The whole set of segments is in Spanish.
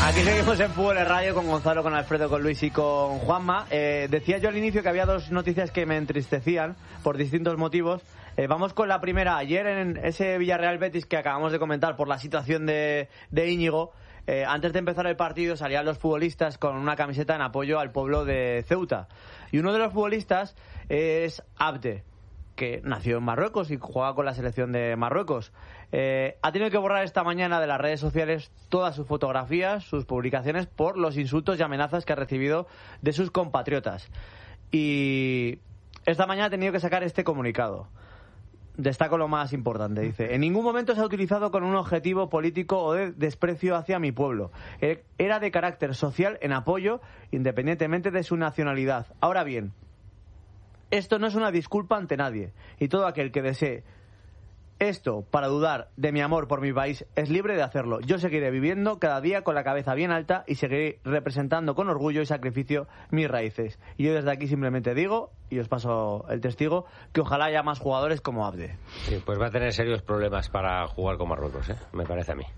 Aquí seguimos en Fútbol Radio con Gonzalo, con Alfredo, con Luis y con Juanma. Decía yo al inicio que había dos noticias que me entristecían por distintos motivos. Vamos con la primera. Ayer en ese Villarreal-Betis que acabamos de comentar por la situación de Íñigo, antes de empezar el partido salían los futbolistas con una camiseta en apoyo al pueblo de Ceuta. Y uno de los futbolistas es Abde, que nació en Marruecos y juega con la selección de Marruecos. Ha tenido que borrar esta mañana de las redes sociales todas sus fotografías, sus publicaciones, por los insultos y amenazas que ha recibido de sus compatriotas. Y esta mañana ha tenido que sacar este comunicado. Destaco lo más importante, dice: en ningún momento se ha utilizado con un objetivo político o de desprecio hacia mi pueblo. Era de carácter social en apoyo, independientemente de su nacionalidad. Ahora bien, esto no es una disculpa ante nadie, y todo aquel que desee esto para dudar de mi amor por mi país es libre de hacerlo. Yo seguiré viviendo cada día con la cabeza bien alta y seguiré representando con orgullo y sacrificio mis raíces. Y yo desde aquí simplemente digo, y os paso el testigo, que ojalá haya más jugadores como Abde. Sí, pues va a tener serios problemas para jugar con Marruecos, me parece a mí.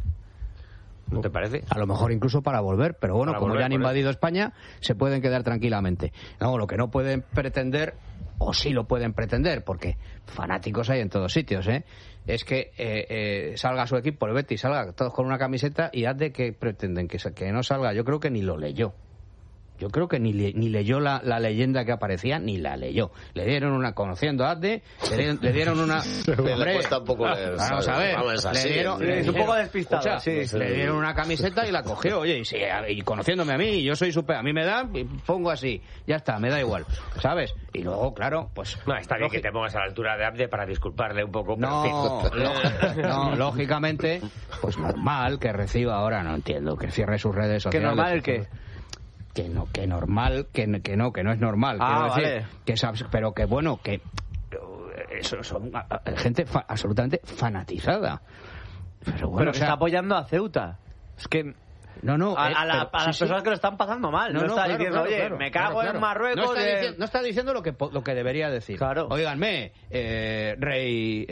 ¿No te parece? A lo mejor incluso para volver, pero bueno, Para como volver, ya han invadido España, se pueden quedar tranquilamente. No, lo que no pueden pretender, o sí lo pueden pretender, porque fanáticos hay en todos sitios, es que salga su equipo, el Betis, salga todos con una camiseta y haz de que pretenden que no salga. Yo creo que ni lo leyó. Yo creo que ni leyó la leyenda que aparecía, ni la leyó. Le dieron una, conociendo a Abde, le dieron una... Le cuesta un poco leer. Vamos a ver, Es un poco despistado. Le dieron una camiseta y la cogió. Oye, y conociéndome a mí, yo soy súper... A mí me da, y pongo así. Ya está, me da igual. ¿Sabes? Y luego, claro, pues... No, está bien que te pongas a la altura de Abde para disculparle un poco. No, lógicamente, pues normal que reciba ahora, no entiendo, que cierre sus redes sociales. ¿Qué normal el qué? Que normal, que no es normal. Ah, quiero decir, vale. pero que bueno, que eso son gente absolutamente fanatizada. Pero bueno, pero que está apoyando a Ceuta. Es que... No, a las personas que lo están pasando mal. No está diciendo, oye, me cago en Marruecos. No está diciendo lo que debería decir. Claro. Óiganme, rey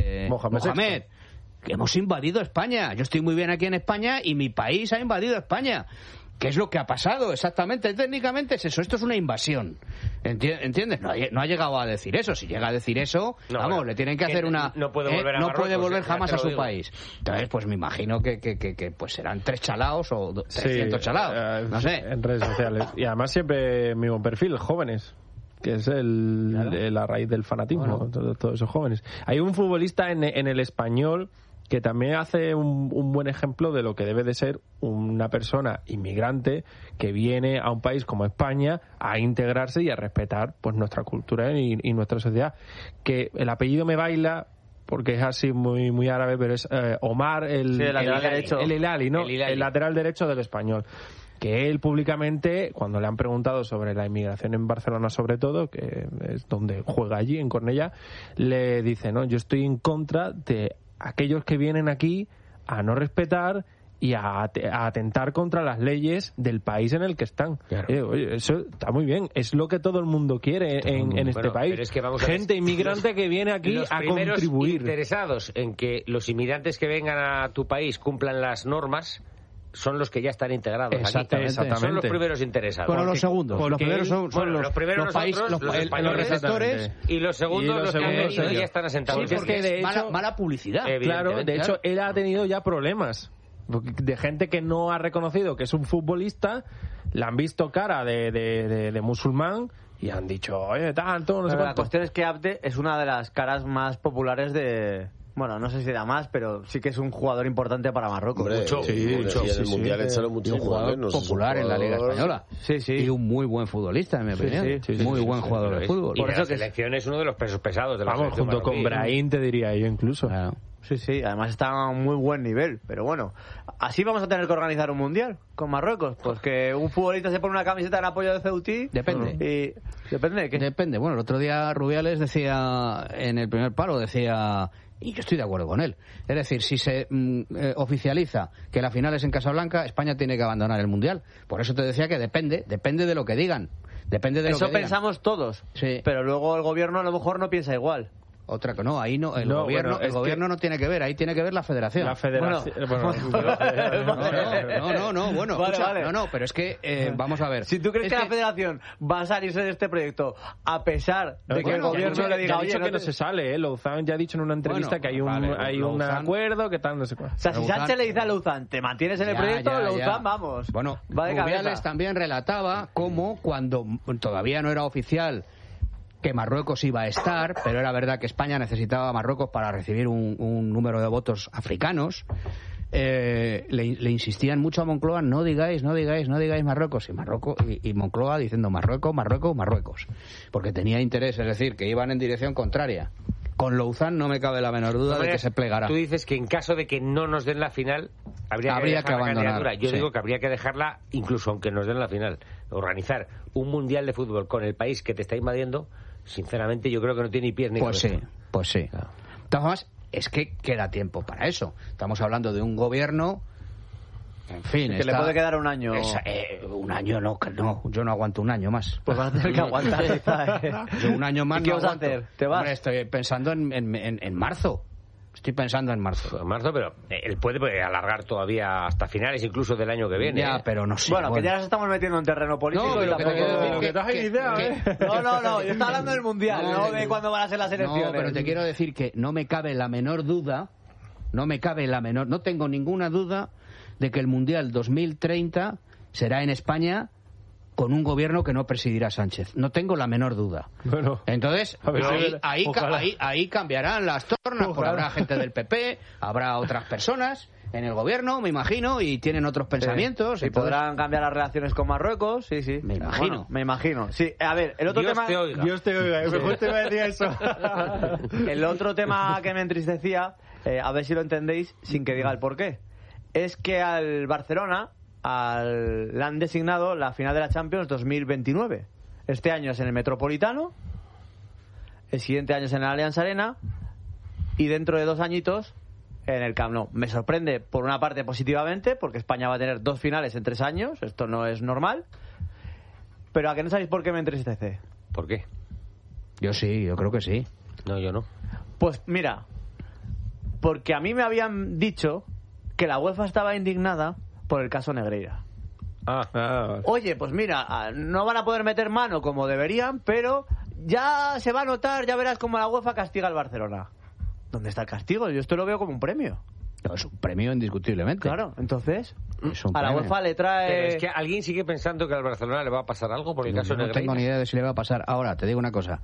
Mohamed, que hemos invadido España. Yo estoy muy bien aquí en España y mi país ha invadido España. ¿Qué es lo que ha pasado exactamente? Técnicamente es eso. Esto es una invasión. ¿Entiendes? No ha llegado a decir eso. Si llega a decir eso, le tienen que hacer una... No puede volver a no Marruecos, puede volver jamás a su digo. país. Entonces, pues me imagino que pues serán 3 chalaos o 300 chalaos. No sé. En redes sociales. Y además siempre mismo perfil, jóvenes. Que es la raíz del fanatismo. Bueno. Todos esos jóvenes. Hay un futbolista en el Español que también hace un buen ejemplo de lo que debe de ser una persona inmigrante que viene a un país como España a integrarse y a respetar pues nuestra cultura y nuestra sociedad. Que el apellido me baila porque es así muy muy árabe, pero es Omar el Hilali, ¿no? El lateral derecho del Español. Que él públicamente, cuando le han preguntado sobre la inmigración en Barcelona sobre todo, que es donde juega allí, en Cornellà, le dice, no, yo estoy en contra de aquellos que vienen aquí a no respetar y a atentar contra las leyes del país en el que están. Claro. Oye, eso está muy bien, es lo que todo el mundo quiere en este país. Pero es que gente inmigrante que viene aquí a contribuir. Los interesados en que los inmigrantes que vengan a tu país cumplan las normas son los que ya están integrados. Exactamente. Son los primeros interesados. Bueno, los segundos. Los primeros son los primeros los países, los receptores, y los segundos los que ya están asentados. Sí, porque de hecho, mala publicidad. Claro, de hecho, él ha tenido ya problemas de gente que no ha reconocido que es un futbolista, le han visto cara de musulmán y han dicho, oye, tanto, no sé cuánto. La cuestión es que Abde es una de las caras más populares de... Bueno, no sé si da más, pero sí que es un jugador importante para Marruecos. Hombre, mucho. Y en el Mundial echaron mucho. Un jugador popular en la Liga Española. Sí. Y un muy buen futbolista, en mi opinión. Muy buen jugador de fútbol. Y por eso la selección es uno de los pesos pesados de la selección. Junto con Brahim, te diría yo incluso. Claro. Sí, además está a un muy buen nivel. Pero bueno, así vamos a tener que organizar un mundial con Marruecos. Pues que un futbolista se pone una camiseta en apoyo de Ceutí. Depende. Y ¿depende de qué? Depende. Bueno, el otro día Rubiales decía, en el primer paro, decía... Y yo estoy de acuerdo con él. Es decir, si se oficializa que la final es en Casablanca, España tiene que abandonar el Mundial. Por eso te decía que depende de lo que digan. Depende de eso lo que pensamos digan. Todos. Sí. Pero luego el gobierno a lo mejor no piensa igual. Otra que no, ahí no, el gobierno no tiene que ver, ahí tiene que ver la federación. La federación. Bueno, vale, escucha, vale. no, pero es que vamos a ver. Si tú crees que la federación va a salirse de este proyecto a pesar de que el gobierno le diga, oye, no se sale, Louzán ya ha dicho en una entrevista que hay un acuerdo, que tal, no sé cuál. O sea, si Sánchez le dice a Louzán, te mantienes en el proyecto, Louzán, vamos. Bueno, va de cabeza. Rubiales también relataba cómo cuando todavía no era oficial que Marruecos iba a estar, pero era verdad que España necesitaba a Marruecos para recibir un número de votos africanos, le insistían mucho a Moncloa, no digáis Marruecos, y Moncloa diciendo Marruecos, porque tenía interés, es decir, que iban en dirección contraria. Con Louzán no me cabe la menor duda de que se plegará. Tú dices que en caso de que no nos den la final, habría que abandonar. Yo digo que habría que dejarla, incluso aunque nos den la final. Organizar un mundial de fútbol con el país que te está invadiendo, sinceramente yo creo que no tiene ni pies ni cabeza. Pues sí. De todas formas, es que queda tiempo para eso. Estamos hablando de un gobierno, en fin, que le puede quedar un año. Un año no, yo no aguanto un año más. Pues vas a tener que aguantar. Yo un año más. ¿Y qué no vas a aguanto. hacer? ¿Te vas? Hombre, estoy pensando en marzo. Estoy pensando en marzo. En marzo, pero él puede alargar todavía hasta finales incluso del año que viene. Ya, pero no sé. Bueno, que ya nos estamos metiendo en terreno político. No, pero y tampoco... que te has idea, No, yo estaba hablando del Mundial, no de cuándo van a ser las elecciones. No, pero te quiero decir que no me cabe la menor duda, no tengo ninguna duda de que el Mundial 2030 será en España con un gobierno que no presidirá Sánchez. No tengo la menor duda. Bueno, entonces, ahí cambiarán las tornas, porque habrá gente del PP, habrá otras personas en el gobierno, me imagino, y tienen otros pensamientos. Sí, podrán cambiar las relaciones con Marruecos, sí. Me imagino. Me imagino. Sí, a ver, el otro tema... Dios te oiga, mejor te iba a decir eso. El otro tema que me entristecía, a ver si lo entendéis sin que diga el porqué, es que al Barcelona le han designado la final de la Champions 2029. Este año es en el Metropolitano, el siguiente año es en el Allianz Arena y dentro de 2 añitos en el Camp Nou. Me sorprende por una parte positivamente, porque España va a tener 2 finales en 3 años, esto no es normal, pero ¿a que no sabéis por qué me entristece? ¿Por qué? Yo sí, yo creo que sí. No, yo no. Pues mira, porque a mí me habían dicho que la UEFA estaba indignada por el caso Negreira. Oye, pues mira, no van a poder meter mano como deberían, pero ya se va a notar, ya verás cómo la UEFA castiga al Barcelona. ¿Dónde está el castigo? Yo esto lo veo como un premio. No, es un premio indiscutiblemente. Claro, entonces a la UEFA le trae... Pero es que alguien sigue pensando que al Barcelona le va a pasar algo por el caso Negreira. No tengo ni idea de si le va a pasar. Ahora, te digo una cosa.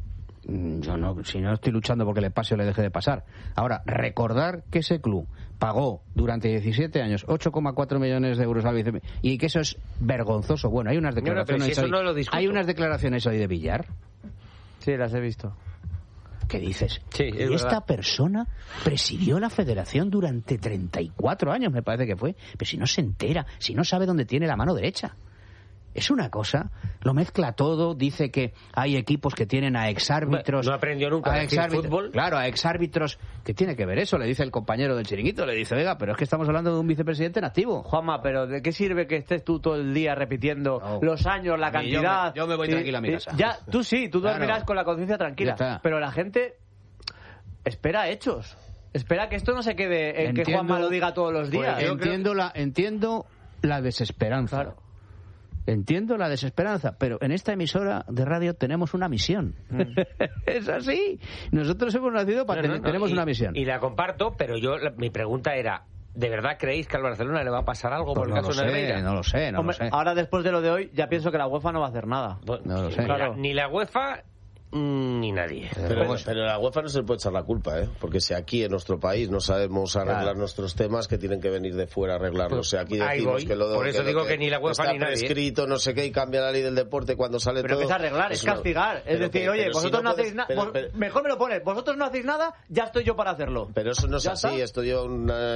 Si no estoy luchando porque le pase o le deje de pasar. Ahora, recordar que ese club pagó durante 17 años 8,4 millones de euros al vice, y que eso es vergonzoso. Bueno, hay unas declaraciones hay unas declaraciones hoy de Villar. Sí, las he visto. ¿Qué dices? Sí, y esta persona presidió la federación durante 34 años, me parece que fue. Pero si no se entera, si no sabe dónde tiene la mano derecha. Es una cosa, lo mezcla todo, dice que hay equipos que tienen a exárbitros. No aprendió nunca a decir fútbol. Claro, a exárbitros. ¿Qué tiene que ver eso? Le dice el compañero del chiringuito, le dice, oiga, pero es que estamos hablando de un vicepresidente en activo. Juanma, pero ¿de qué sirve que estés tú todo el día repitiendo los años, la cantidad? Yo me voy tranquila a mi casa. Ya, tú duermirás con la conciencia tranquila. Pero la gente espera hechos. Espera que esto no se quede en que Juanma lo diga todos los días. Pues entiendo la desesperanza. Claro. Entiendo la desesperanza, pero en esta emisora de radio tenemos una misión. Es así. Nosotros hemos nacido para tenemos una misión. Y la comparto, pero mi pregunta era, ¿de verdad creéis que al Barcelona le va a pasar algo por el caso Negreira? No lo sé. Ahora, después de lo de hoy, ya pienso que la UEFA no va a hacer nada. No lo sé. Claro. Ni la UEFA ni nadie. Pero a la UEFA no se le puede echar la culpa, porque si aquí en nuestro país no sabemos arreglar nuestros temas, que tienen que venir de fuera a arreglarlos. O sea, aquí decimos que lo de por eso digo que ni la UEFA está ni nadie. Está prescrito, no sé qué, y cambia la ley del deporte cuando sale pero todo. Pero que es arreglar, es castigar. Es decir, oye, vosotros no hacéis nada. Mejor me lo pones. Vosotros no hacéis nada, ya estoy yo para hacerlo. Pero eso no es así. Esto lleva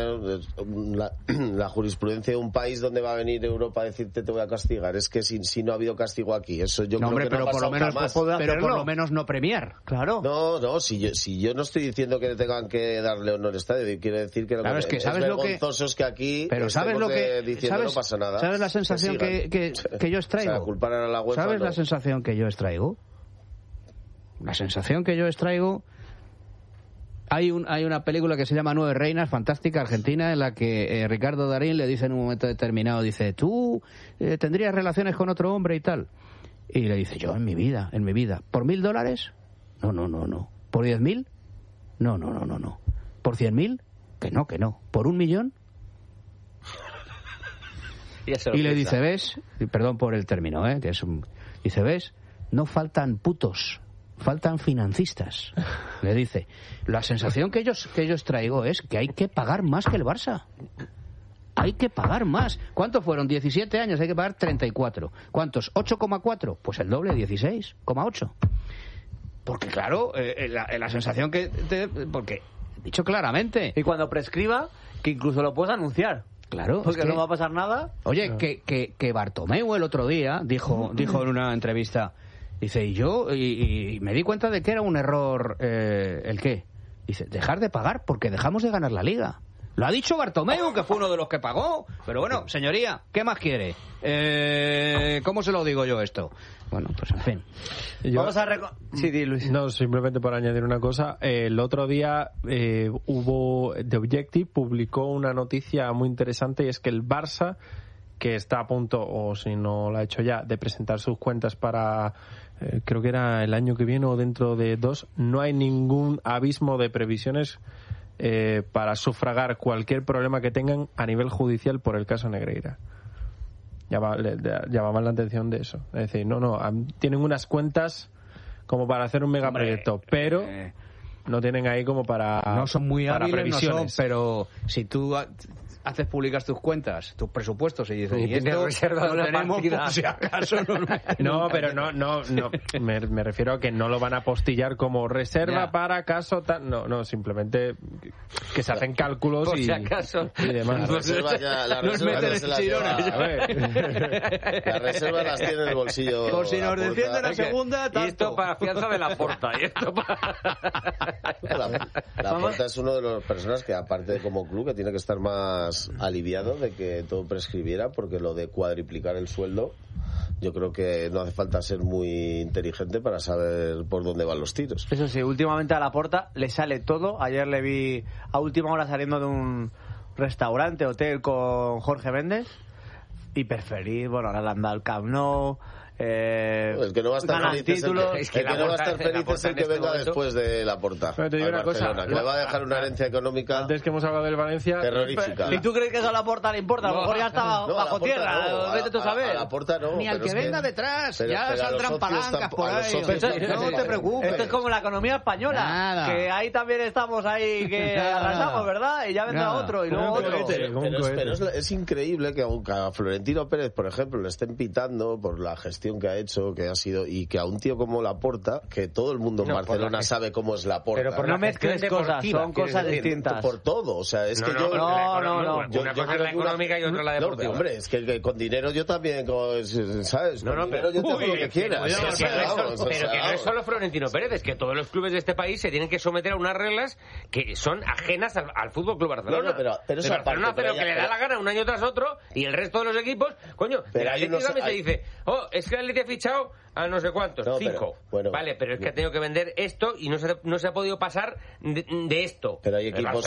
la jurisprudencia de un país donde va a venir Europa a decirte te voy a castigar. Es que si no ha habido castigo aquí, eso yo creo que no ha pasado jamás. Pero por lo menos no premiar. Claro. No, si yo no estoy diciendo que tengan que darle honor a estadio, quiero decir que lo claro, que es ¿sabes vergonzoso es que aquí pero ¿sabes lo que diciendo no pasa nada. ¿Sabes la sensación que yo extraigo? O sea, culpar a la UEFA, ¿Sabes la sensación que yo extraigo? La sensación que yo extraigo Hay una película que se llama Nueve Reinas, fantástica, argentina, en la que Ricardo Darín le dice en un momento determinado, dice, ¿tú tendrías relaciones con otro hombre y tal? Y le dice, yo en mi vida. ¿Por $1.000? No. ¿Por 10.000? No. ¿Por 100.000? Que no. ¿Por 1 millón? Y le dice, ¿ves? Perdón por el término, dice, ¿ves? No faltan putos. Faltan financistas, le dice. La sensación que ellos traigo es que hay que pagar más que el Barça. Hay que pagar más. ¿Cuántos fueron? 17 años, hay que pagar 34. ¿Cuántos? 8,4. Pues el doble, 16,8. Porque claro, la sensación porque, dicho claramente... Y cuando prescriba, que incluso lo puedes anunciar. Claro. Porque no va a pasar nada. Oye, que Bartomeu el otro día dijo en una entrevista... Dice, y me di cuenta de que era un error, ¿el qué? Dice, dejar de pagar porque dejamos de ganar la Liga. Lo ha dicho Bartomeu, que fue uno de los que pagó. Pero bueno, señoría, ¿qué más quiere? ¿Cómo se lo digo yo esto? Bueno, pues en fin. Vamos a... Sí, di, Luis. No, simplemente para añadir una cosa. El otro día The Objective publicó una noticia muy interesante y es que el Barça, que está a punto, o si no lo ha hecho ya, de presentar sus cuentas para... creo que era el año que viene o dentro de 2, no hay ningún abismo de previsiones para sufragar cualquier problema que tengan a nivel judicial por el caso Negreira. Llamaban la atención de eso. Es decir, tienen unas cuentas como para hacer un megaproyecto, pero no tienen ahí como para... No son muy hábiles, previsiones. No son, pero si tú... haces públicas tus cuentas, tus presupuestos y dices, y esto reserva lo tenemos por si acaso. No, pero no. Me refiero a que no lo van a apostillar como reserva para caso tal. No, simplemente que se hacen cálculos por si acaso. Y demás. La reserva las tiene en el bolsillo. Por si nos defienden la segunda, tanto. Y esto para fianza de la Porta. La Porta es uno de los personas que, aparte de como club, que tiene que estar más aliviado de que todo prescribiera, porque lo de cuadriplicar el sueldo, yo creo que no hace falta ser muy inteligente para saber por dónde van los tiros. Eso sí, últimamente a Laporta le sale todo. Ayer le vi a última hora saliendo de un restaurante, hotel con Jorge Méndez, y preferir, ahora le han dado el Camp Nou. El que no va a estar feliz es el que venga después de Laporta. Pero te digo una cosa, que le va a dejar una herencia económica. Antes que hemos hablado del Valencia, terrorífica. ¿Y tú crees que eso a Laporta le importa? A lo mejor ya estaba bajo tierra. Vete tú a saber. A Laporta no. Ni al que venga detrás. Ya saldrán palancas por ahí. No te preocupes. Esto es como la economía española. Que ahí también estamos que arrasamos, ¿verdad? Y ya vendrá otro y luego otro. Pero es increíble que a Florentino Pérez, por ejemplo, le estén pitando por la gestión que ha hecho, que ha sido, y que a un tío como Laporta, que todo el mundo en Barcelona sabe cómo es Laporta. Pero no mezcles cosas, son cosas distintas. Por todo, o sea, es que yo... No. Una cosa es la económica y otra la deportiva. No, hombre, es que con dinero yo también, ¿sabes? Con dinero yo te hago lo que quieras. Pero que no es solo Florentino Pérez, es que todos los clubes de este país se tienen que someter a unas reglas que son ajenas al Fútbol Club Barcelona. Pero eso Barcelona hace lo que le da la gana un año tras otro, y el resto de los equipos, coño, el Atlético también se dice, es que el Atlético ha fichado a no sé cuántos, 5. Vale, pero es que ha tenido que vender esto y no se ha podido pasar de esto. Pero hay equipos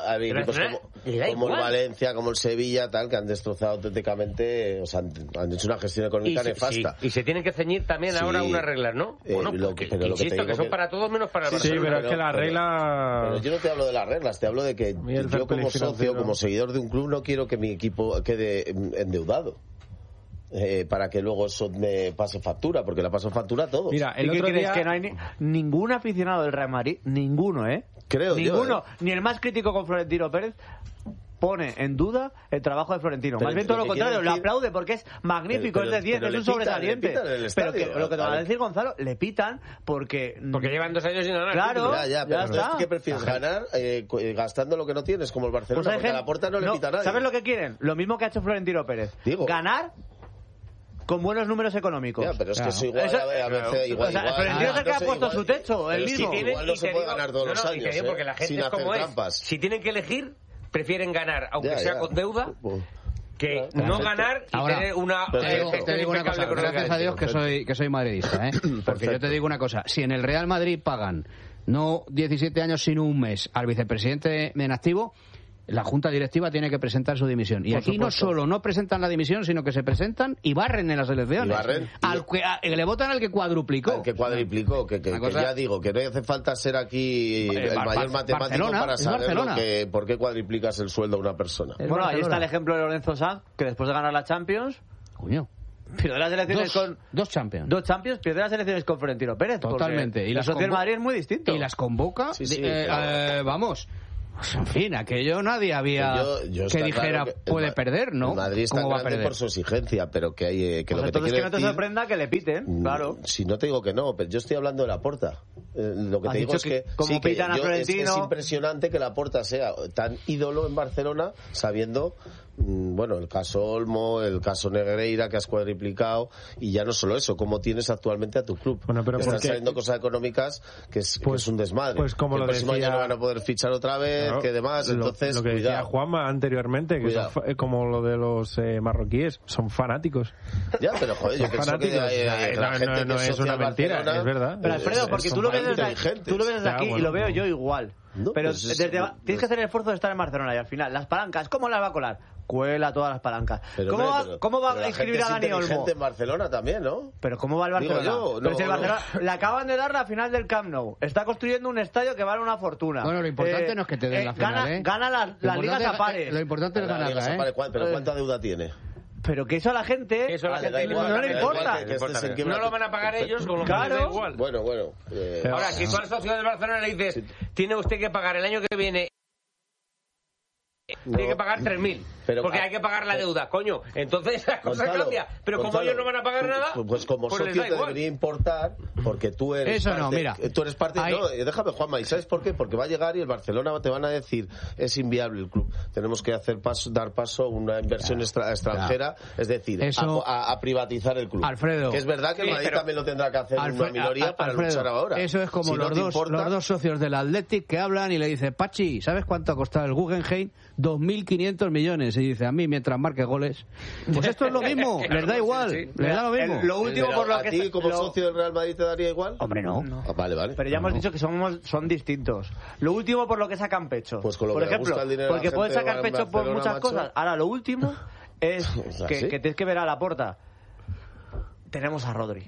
como el Valencia, como el Sevilla, tal, que han destrozado auténticamente, o sea, han hecho una gestión económica nefasta. Y se tienen que ceñir también ahora unas reglas, ¿no? Insisto, que son para todos menos para el Barcelona. Sí, pero es que la regla... Pero yo no te hablo de las reglas, te hablo de que yo como socio, como seguidor de un club, no quiero que mi equipo quede endeudado. Para que luego eso me pase factura, porque la paso factura a todos. Mira, el otro día... que no hay ningún aficionado del Real Madrid, ninguno, Creo ninguno, ni el más crítico con Florentino Pérez pone en duda el trabajo de Florentino. Más bien todo lo contrario, lo aplaude porque es magnífico, es de 10, es un sobresaliente. Pero lo que te va a decir Gonzalo, le pitan porque llevan 2 años sin ganar. Claro, pero está. ¿Qué prefieres ganar gastando lo que no tienes, como el Barcelona? Pues porque a Laporta no le pita a nadie. ¿Sabes lo que quieren? Lo mismo que ha hecho Florentino Pérez. Ganar con buenos números económicos. Pero es que eso igual a veces igual. Florentino es el que ha puesto su techo, el mismo. Igual no se puede ganar todos los años, porque la gente sin es hacer como trampas. Si tienen que elegir, prefieren ganar, aunque sea con deuda, que no ganar y tener una... te digo una cosa, gracias a Dios que soy madridista, porque yo te digo una cosa, si en el Real Madrid pagan no 17 años sino un mes, al vicepresidente en activo, la junta directiva tiene que presentar su dimisión. Y Por aquí supuesto. no solo no presentan la dimisión, sino que se presentan y barren en las elecciones. Y barren. Le votan al que cuadruplicó. Al que cuadriplicó, que ya digo, que no hace falta ser aquí el mayor matemático Barcelona, para saber por qué cuadriplicas el sueldo a una persona. Bueno, ahí está el ejemplo de Lorenzo Sanz, que después de ganar la Champions, Coño. pierde las elecciones con... Dos Champions. Dos Champions, pierde las elecciones con Florentino Pérez. Totalmente. Y la sociedad del Madrid es muy distinto. Y las convoca. Sí, vamos. Pues, en fin, aquello nadie había que dijera claro puede perder, ¿no? El Madrid está ¿Cómo va a grande perder? por su exigencia, pero que hay que Pues lo que te entonces quiero que no te decir, sorprenda que le piten, claro. Si no te digo que no, pero yo estoy hablando de Laporta. Lo que Has te digo dicho es que como sí, que pitan a Florentino. es impresionante que Laporta sea tan ídolo en Barcelona, sabiendo bueno, el caso Olmo, el caso Negreira, que has cuadriplicado, y ya no solo eso, cómo tienes actualmente a tu club. Bueno, pero están saliendo cosas económicas que es un desmadre. Pues como que lo el próximo decía, año no van a poder fichar otra vez, claro, que demás, entonces lo que decía cuidado. Juanma anteriormente, que son, como lo de los marroquíes, son fanáticos. Ya, pero joder, yo pienso que la gente no que es una mentira, Barcelona, es verdad. Pero Alfredo, porque tú lo ves desde aquí y lo veo yo igual. No, pero pues tienes que hacer el esfuerzo de estar en Barcelona y al final, las palancas, ¿cómo las va a colar? Cuela todas las palancas. ¿Cómo va a inscribir a Dani Olmo? Gente en Barcelona también, ¿no? Pero ¿cómo va el Barcelona? Pero si el Barcelona le acaban de dar la final del Camp Nou. Está construyendo un estadio que vale una fortuna. Bueno, lo importante no es que te den la final, Gana las ligas a pares. Lo importante es ganarla, Pero ¿cuánta deuda tiene? Pero que eso a la gente, no le importa. No lo van a pagar ellos, con lo que les da igual. Bueno. Ahora, si tú al socio del Barcelona le dices, tiene usted que pagar el año que viene, tiene que pagar 3.000, porque hay que pagar la deuda, coño. Entonces la cosa cambia. Pero como ellos no van a pagar nada, pues como socio te debería importar, porque tú eres eso parte, no, mira, tú eres parte. No, déjame, Juanma, ¿y sabes por qué? Porque va a llegar y el Barcelona te van a decir es inviable el club, tenemos que dar paso a una inversión extranjera, es decir, a privatizar el club. Alfredo, que es verdad que el Madrid también lo tendrá que hacer en una minoría para luchar ahora. Eso es como los dos socios del Athletic que hablan y le dicen, Pachi, ¿sabes cuánto ha costado el Guggenheim? 2.500 millones. Y dice, a mí mientras marque goles. Pues esto es lo mismo, les da igual, les da lo mismo. Lo último por lo ¿A ti como socio del Real Madrid te daría igual? Hombre, no. Vale. Pero ya hemos dicho que son distintos. Lo último por lo que sacan pecho. Pues con lo por que ejemplo, porque puedes sacar pecho por muchas cosas. Ahora, lo último es que tienes que ver a Laporta. Tenemos a Rodri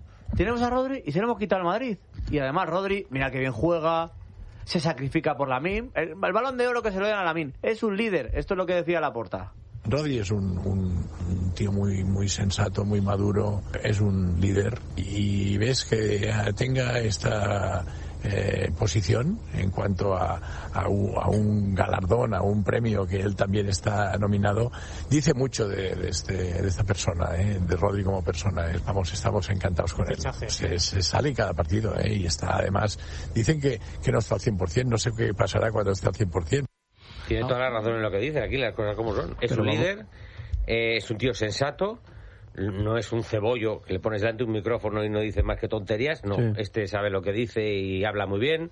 y se lo hemos quitado al Madrid. Y además Rodri, mira que bien juega, se sacrifica por Lamine. El Balón de Oro que se lo dan a Lamine. Es un líder. Esto es lo que decía Laporta. Rodri es un tío muy sensato, muy maduro, es un líder y ves que tenga esta posición en cuanto a un galardón, a un premio que él también está nominado, dice mucho de esta persona, de Rodri como persona. Estamos encantados con él. Se sale cada partido y está, además, dicen que no está al 100%, no sé qué pasará cuando esté al 100%. Tiene toda la razón en lo que dice, aquí las cosas como son. Es un líder, es un tío sensato, no es un cebollo que le pones delante un micrófono y no dice más que tonterías. No, este sabe lo que dice y habla muy bien.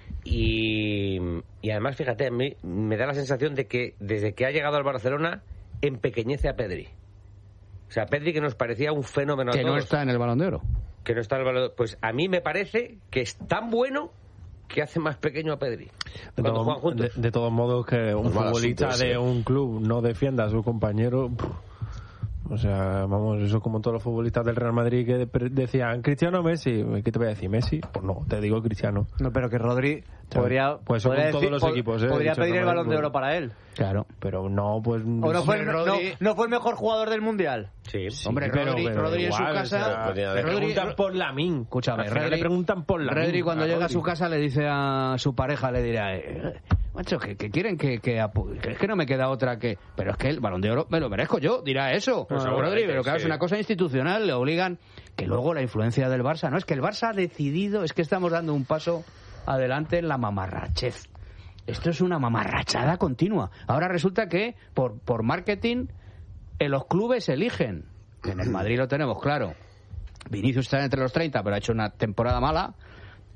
Y además, fíjate, a mí me da la sensación de que desde que ha llegado al Barcelona empequeñece a Pedri. O sea, Pedri, que nos parecía un fenómeno a todos, no está en el Balón de Oro. Que no está en el Balón de Oro. Pues a mí me parece que es tan bueno que hace más pequeño a Pedri. De todos modos, que un futbolista de un club no defienda a su compañero... O sea, vamos, eso como todos los futbolistas del Real Madrid que decían Cristiano o Messi. ¿Qué te voy a decir? ¿Messi? Pues no, te digo Cristiano. No, pero que Rodri podría todos los equipos, podría pedir el Balón de Oro para él. Claro. Pero no, pues... ¿O no fue el mejor jugador del Mundial? Sí. Hombre, Rodri en su casa... Le preguntan por Lamine. Escúchame, le preguntan por Lamine. Rodri cuando llega a su casa le dice a su pareja, le dirá... macho, que quieren que es que no me queda otra que... Pero es que el Balón de Oro me lo merezco yo, dirá eso. Rodri, pero claro, es una cosa institucional, le obligan... Que luego la influencia del Barça, no, es que el Barça ha decidido, es que estamos dando un paso adelante en la mamarrachez. Esto es una mamarrachada continua. Ahora resulta que por marketing los clubes eligen. En el Madrid lo tenemos claro. Vinicius está entre los 30, pero ha hecho una temporada mala.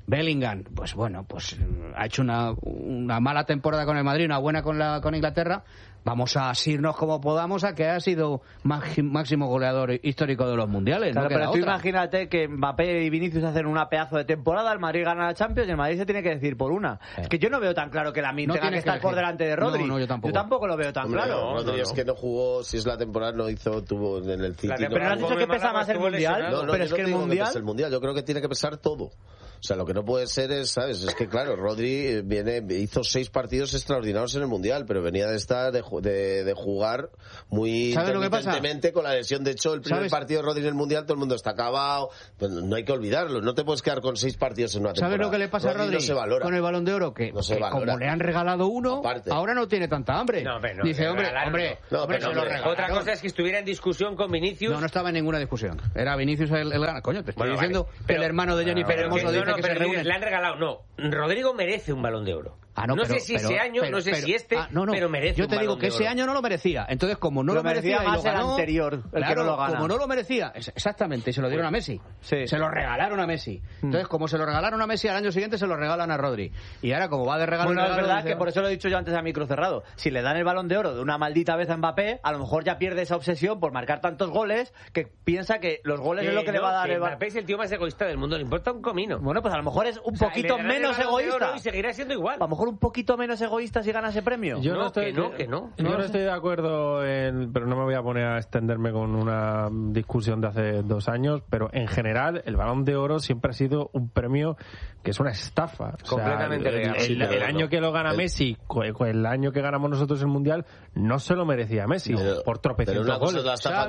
Bellingham, pues bueno, pues ha hecho una mala temporada con el Madrid, una buena con Inglaterra. Vamos a asirnos como podamos a que ha sido máximo goleador histórico de los mundiales. Claro, no pero tú otra. Imagínate que Mbappé y Vinicius hacen una pedazo de temporada, el Madrid gana la Champions y el Madrid se tiene que decir por una. Es que yo no veo tan claro que Lamine tenga que estar por delante de Rodri. No, yo tampoco lo veo tan claro. Rodri es que no jugó, si es la temporada, tuvo en el City. Pero no has dicho que pesa más el Mundial. No, pero es que el Mundial, yo creo que tiene que pesar todo. O sea, lo que no puede ser es, ¿sabes? Es que, claro, Rodri hizo 6 partidos extraordinarios en el Mundial, pero venía de jugar muy intermitentemente con la lesión. De hecho, el primer partido de Rodri en el Mundial, todo el mundo está acabado. Pues no hay que olvidarlo. No te puedes quedar con 6 partidos en una temporada. ¿Sabes lo que le pasa a Rodri no se valora. con el Balón de Oro? Que como le han regalado uno, ahora no tiene tanta hambre. Dice, hombre, se lo regalaron. Otra cosa es que estuviera en discusión con Vinicius. No estaba en ninguna discusión. Era Vinicius el gran... Coño, te estoy diciendo que el hermano de Jennifer Hermoso dice que se reúnen. Le han regalado. No, Rodrigo merece un Balón de Oro. No sé si ese año, no sé si este, pero merece. Yo te digo que ese año no lo merecía. Entonces, como no lo merecía más y lo ganó, el anterior, el que no lo gana. Como no lo merecía, exactamente, y se lo dieron a Messi. Sí. Se lo regalaron a Messi. Entonces, como se lo regalaron a Messi, al año siguiente se lo regalan a Rodri. Y ahora, como va de regalo en regalo... Bueno, es verdad que por eso lo he dicho yo antes a micro cerrado. Si le dan el Balón de Oro de una maldita vez a Mbappé, a lo mejor ya pierde esa obsesión por marcar tantos goles que piensa que los goles es lo que le va a dar... Mbappé es el tío más egoísta del mundo, le importa un comino. Bueno, pues a lo mejor es un poquito menos egoísta. Y seguirá siendo igual. A lo mejor un poquito menos egoísta si gana ese premio. Yo no estoy de acuerdo pero no me voy a poner a extenderme con una discusión de hace 2 años, pero en general el Balón de Oro siempre ha sido un premio que es una estafa. Completamente real. El año que lo gana Messi, el año que ganamos nosotros el Mundial, no se lo merecía Messi por tropecientos goles.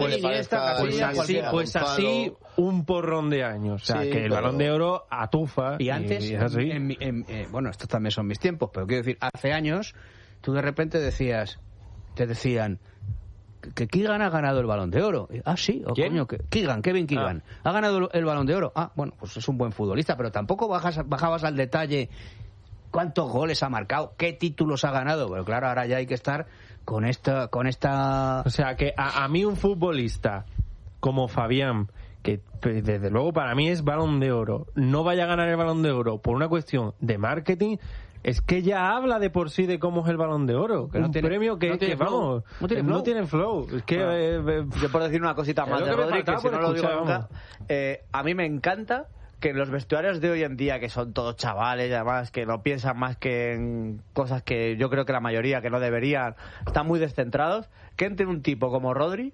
Pues así un porrón de años. O sea, que el Balón de Oro atufa. Y antes, bueno, estos también son mis tiempos, pero quiero decir, hace años tú de repente te decían que Keegan ha ganado el Balón de Oro. Ah, sí, coño, Kevin Keegan ha ganado el Balón de Oro. Ah, bueno, pues es un buen futbolista, pero tampoco bajabas al detalle cuántos goles ha marcado, qué títulos ha ganado. Pero claro, ahora ya hay que estar con esta... O sea, que a mí un futbolista como Fabián, que desde luego para mí es Balón de Oro, no vaya a ganar el Balón de Oro por una cuestión de marketing, es que ya habla de por sí de cómo es el Balón de Oro. Que no tiene, premio que vamos, no tiene flow. Es que yo por decir una cosita más de Rodri, que si no lo digo nunca, a mí me encanta que en los vestuarios de hoy en día, que son todos chavales, además que no piensan más que en cosas que yo creo que la mayoría que no deberían, están muy descentrados, que entre un tipo como Rodri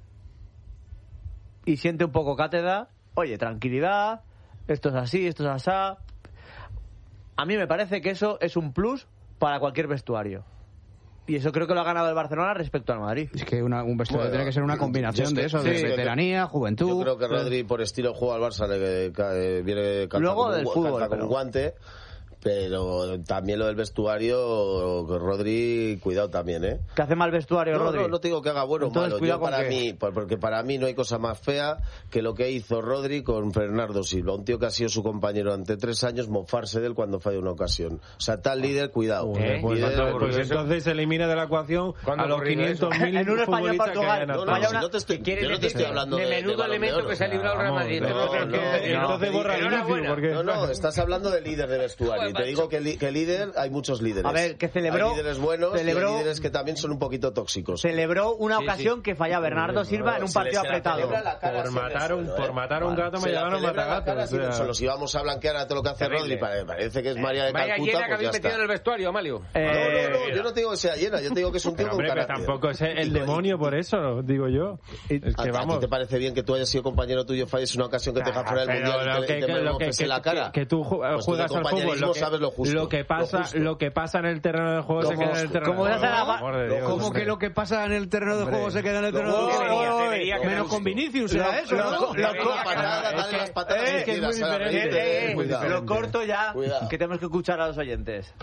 y siente un poco cátedra, oye, tranquilidad, esto es así, esto es asá. A mí me parece que eso es un plus para cualquier vestuario. Y eso creo que lo ha ganado el Barcelona respecto al Madrid. Es que un vestuario tiene que ser una combinación de eso, de veteranía, juventud. Yo creo que Rodri, por estilo de juego al Barça, viene canta con guante. Pero también lo del vestuario, Rodri, cuidado también, ¿eh? ¿Que hace mal vestuario, Rodri? No te digo que haga bueno o malo. Porque para mí no hay cosa más fea que lo que hizo Rodri con Bernardo Silva, un tío que ha sido su compañero durante 3 años, mofarse de él cuando falla una ocasión. O sea, tal líder, cuidado. Pues entonces se elimina de la ecuación a los 500.000 en un España-Portugal. No te estoy hablando de menudo elemento que se ha librado el Real Madrid. Entonces borra el inicio. No, estás hablando de líder de vestuario. Y te digo que líder, hay muchos líderes. A ver, que celebró... Hay líderes buenos y hay líderes que también son un poquito tóxicos. Celebró una ocasión que falla Bernardo Silva en un partido apretado. Por matar un gato me llamaron matagato. Solo si vamos a blanquear a todo lo que hace Rodri, parece que es María de Calcuta, llena que habéis metido en el vestuario, Amalio. No, yo no te digo que sea llena, yo te digo que es un tío con carácter. Pero tampoco es el demonio por eso, digo yo. Es que vamos. ¿A ti te parece bien que tú hayas sido compañero tuyo, falles una ocasión que te deja fuera del Mundial y te mojes en la cara? Que tú juegas al fútbol, lo que pasa en el terreno de juego se queda en el terreno de juego. ¿Cómo que lo que pasa en el terreno de juego se queda en el terreno de juego? Menos con Vinicius era eso, ¿no? Es que es muy diferente. Lo corto ya, que tenemos que escuchar a los oyentes.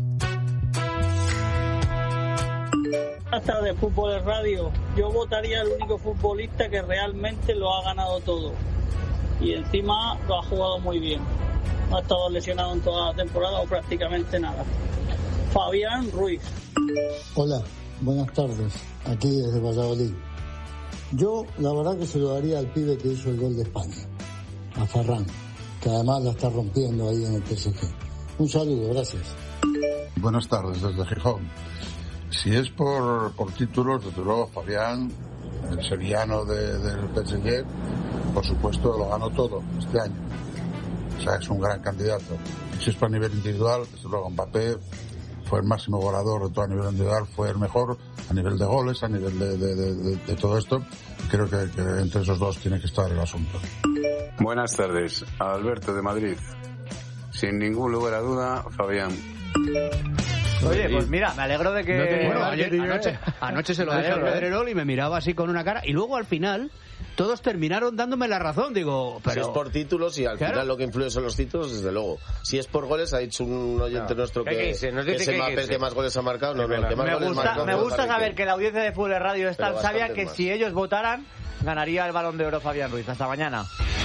Hasta de Fútbol en Radio, yo votaría al único futbolista que realmente lo ha ganado todo y encima lo ha jugado muy bien. No ha estado lesionado en toda la temporada o prácticamente nada. Fabián Ruiz. Hola, buenas tardes. Aquí desde Valladolid. Yo la verdad que se lo daría al pibe que hizo el gol de España, a Ferran. que además la está rompiendo ahí en el PSG. Un saludo, gracias. Buenas tardes desde Gijón. Si es por títulos, desde luego Fabián, el sevillano del PSG, por supuesto lo ganó todo este año. O sea, es un gran candidato. Si es por nivel individual, desde luego Mbappé fue el máximo goleador de todo a nivel individual, fue el mejor a nivel de goles, a nivel de todo esto. Creo que entre esos dos tiene que estar el asunto. Buenas tardes, Alberto de Madrid. Sin ningún lugar a duda, Fabián. Oye, pues mira, me alegro de que... Anoche se lo dije al Pedrerol y me miraba así con una cara. Y luego al final todos terminaron dándome la razón. Digo, pero... Si es por títulos y al final lo que influye son los títulos, desde luego. Si es por goles, ha dicho un oyente nuestro que es el Mbappé que más goles ha marcado. No, el que más goles marcado. Me gusta saber que la audiencia de Fútbol Radio es tan sabia que si ellos votaran, ganaría el Balón de Oro Fabián Ruiz. Hasta mañana.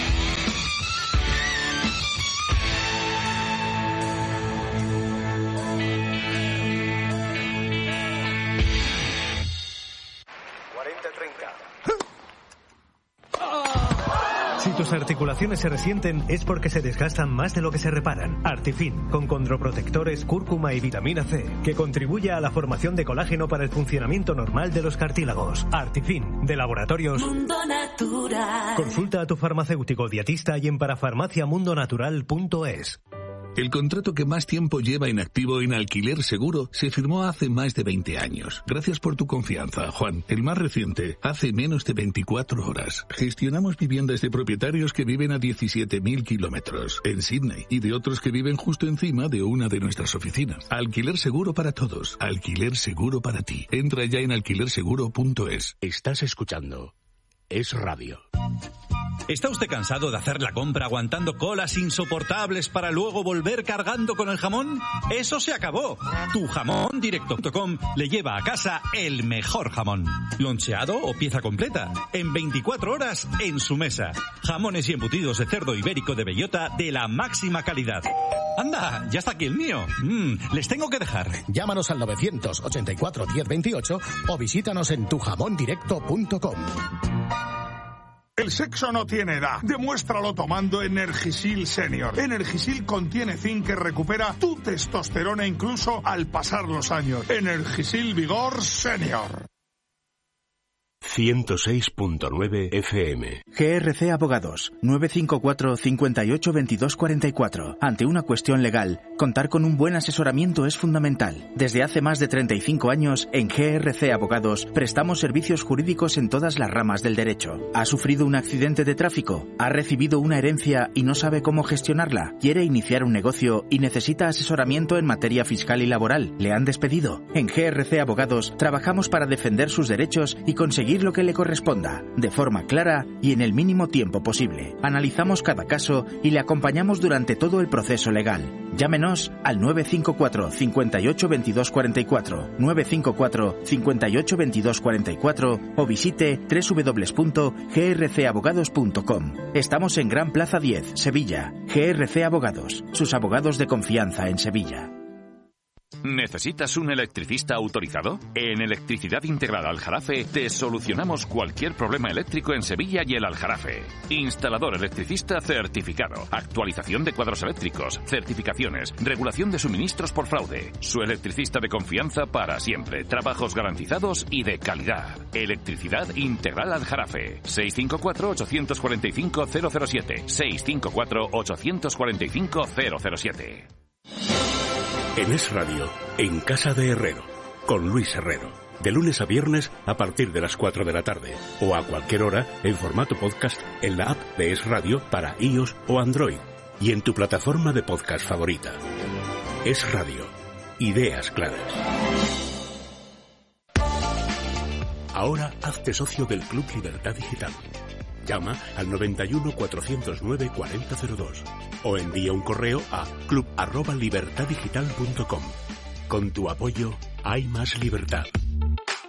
Si tus articulaciones se resienten es porque se desgastan más de lo que se reparan. Artifin, con condroprotectores, cúrcuma y vitamina C, que contribuye a la formación de colágeno para el funcionamiento normal de los cartílagos. Artifin, de Laboratorios Mundo Natural. Consulta a tu farmacéutico dietista y en parafarmaciamundonatural.es. El contrato que más tiempo lleva en activo en Alquiler Seguro se firmó hace más de 20 años. Gracias por tu confianza, Juan. El más reciente, hace menos de 24 horas. Gestionamos viviendas de propietarios que viven a 17.000 kilómetros en Sydney y de otros que viven justo encima de una de nuestras oficinas. Alquiler Seguro para todos. Alquiler Seguro para ti. Entra ya en alquilerseguro.es. Estás escuchando Es Radio. ¿Está usted cansado de hacer la compra aguantando colas insoportables para luego volver cargando con el jamón? ¡Eso se acabó! Tujamondirecto.com le lleva a casa el mejor jamón. Loncheado o pieza completa. En 24 horas en su mesa. Jamones y embutidos de cerdo ibérico de bellota de la máxima calidad. ¡Anda! ¡Ya está aquí el mío! Les tengo que dejar. Llámanos al 984 1028 o visítanos en tujamondirecto.com. El sexo no tiene edad. Demuéstralo tomando Energisil Senior. Energisil contiene zinc que recupera tu testosterona incluso al pasar los años. Energisil Vigor Senior. 106.9 FM. GRC Abogados, 954 58 22 44. Ante una cuestión legal, contar con un buen asesoramiento es fundamental. Desde hace más de 35 años, en GRC Abogados, prestamos servicios jurídicos en todas las ramas del derecho. ¿Ha sufrido un accidente de tráfico? ¿Ha recibido una herencia y no sabe cómo gestionarla? ¿Quiere iniciar un negocio y necesita asesoramiento en materia fiscal y laboral? ¿Le han despedido? En GRC Abogados, trabajamos para defender sus derechos y conseguir lo que le corresponda, de forma clara y en el mínimo tiempo posible. Analizamos cada caso y le acompañamos durante todo el proceso legal. Llámenos al 954 58 22 44, 954 58 22 44 o visite www.grcabogados.com. Estamos en Gran Plaza 10, Sevilla. GRC Abogados, sus abogados de confianza en Sevilla. ¿Necesitas un electricista autorizado? En Electricidad Integral Aljarafe te solucionamos cualquier problema eléctrico en Sevilla y el Aljarafe. Instalador electricista certificado, actualización de cuadros eléctricos, certificaciones, regulación de suministros por fraude. Su electricista de confianza para siempre, trabajos garantizados y de calidad. Electricidad Integral Aljarafe. 654-845-007. 654-845-007. En Es Radio, en Casa de Herrero, con Luis Herrero. De lunes a viernes a partir de las 4 de la tarde. O a cualquier hora en formato podcast en la app de Es Radio para iOS o Android. Y en tu plataforma de podcast favorita. Es Radio. Ideas claras. Ahora hazte socio del Club Libertad Digital. Llama al 91 409 4002 o envía un correo a club@libertaddigital.com. Con tu apoyo hay más libertad.